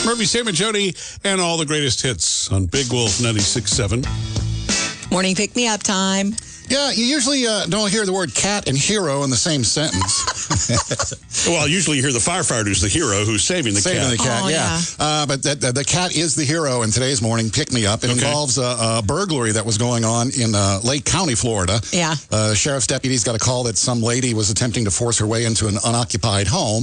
Murphy, Sam, and Jody, and all the greatest hits on Big Wolf 96.7. Morning pick-me-up time. Yeah, you usually don't hear the word cat and hero in the same sentence. Well, usually you hear the firefighter who's the hero who's saving the cat. Saving the cat, Oh, yeah. But the cat is the hero in today's morning pick-me-up. It involves a burglary that was going on in Lake County, Florida. Yeah. Sheriff's deputies got a call that some lady was attempting to force her way into an unoccupied home.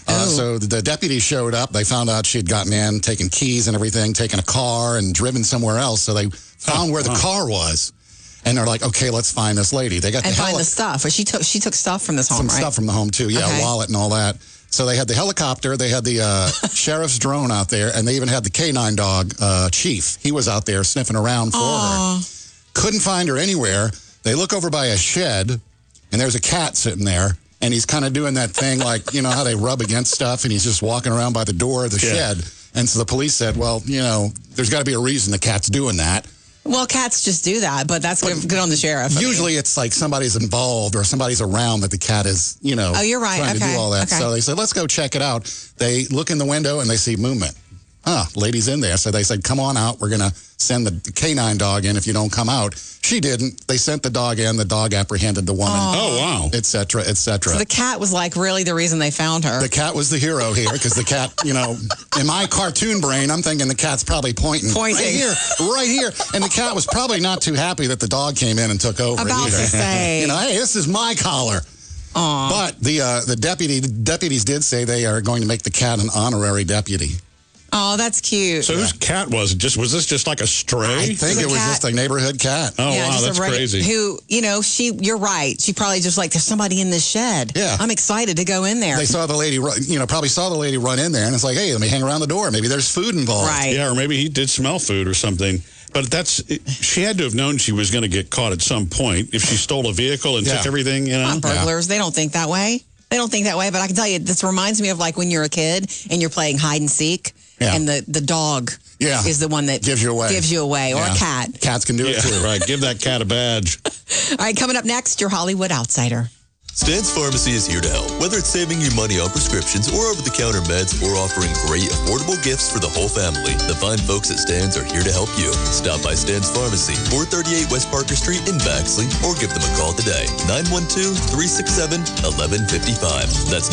So the deputies showed up. They found out she had gotten in, taken keys and everything, taken a car, and driven somewhere else. So they found where the car was. And they're like, okay, let's find this lady. They got find the stuff. Or she took stuff from this home, some right? stuff from the home, too. Yeah, Okay. wallet and all that. So they had the helicopter. They had the sheriff's drone out there. And they even had the canine dog, Chief. He was out there sniffing around for her. Couldn't find her anywhere. They look over by a shed, and there's a cat sitting there. And he's kind of doing that thing like, you know, how they rub against stuff. And he's just walking around by the door of the shed. And so the police said, well, you know, there's got to be a reason the cat's doing that. Well, cats just do that, but that's good on the sheriff. Usually it's like somebody's involved or somebody's around that the cat is, you know, you're right. trying to do all that. Okay. So they said, let's go check it out. They look in the window and they see movement. Lady's in there. So they said, come on out. We're going to send the canine dog in if you don't come out. She didn't. They sent the dog in. The dog apprehended the woman. Oh, wow. Et cetera, et cetera. So the cat was like really the reason they found her. The cat was the hero here because the cat, you know, in my cartoon brain, I'm thinking the cat's probably pointing. Right here. And the cat was probably not too happy that the dog came in and took over About either. to say. You know, hey, this is my collar. Aww. But the deputies did say they are going to make the cat an honorary deputy. Oh, that's cute. So whose cat was it? Was this just like a stray? I think it was just a neighborhood cat. Oh, yeah, wow, that's crazy. Who, you know, you're right. She probably just like, there's somebody in this shed. Yeah. I'm excited to go in there. They saw the lady, probably saw the lady run in there, and it's like, hey, let me hang around the door. Maybe there's food involved. Right. Yeah, or maybe he did smell food or something. But she had to have known she was going to get caught at some point if she stole a vehicle and took everything, you know? Not burglars. They don't think that way. They don't think that way. But I can tell you, this reminds me of like when you're a kid and you're playing hide and seek. Yeah. And the dog is the one that gives you away. Or a cat. Cats can do it too. Right. Give that cat a badge. All right, coming up next, your Hollywood Outsider. Stan's Pharmacy is here to help. Whether it's saving you money on prescriptions or over-the-counter meds or offering great, affordable gifts for the whole family, the fine folks at Stan's are here to help you. Stop by Stan's Pharmacy, 438 West Parker Street in Baxley, or give them a call today. 912-367-1155. That's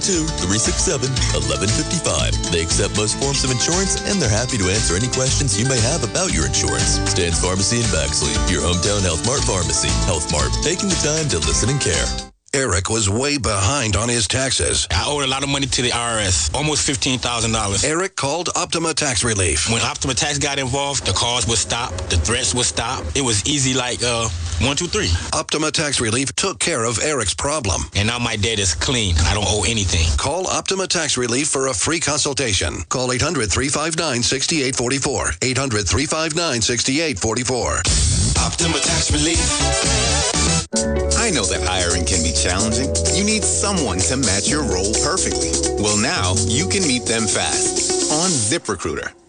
912-367-1155. They accept most forms of insurance, and they're happy to answer any questions you may have about your insurance. Stan's Pharmacy in Baxley, your hometown Health Mart pharmacy. Health Mart, taking the time to listen and care. Eric was way behind on his taxes. I owed a lot of money to the IRS, almost $15,000. Eric called Optima Tax Relief. When Optima Tax got involved, the calls would stop, the threats would stop. It was easy like 1, 2, 3. Optima Tax Relief took care of Eric's problem. And now my debt is clean. I don't owe anything. Call Optima Tax Relief for a free consultation. Call 800-359-6844. 800-359-6844. Optima Tax Relief. I know that hiring can be challenging. You need someone to match your role perfectly. Well, now you can meet them fast on ZipRecruiter.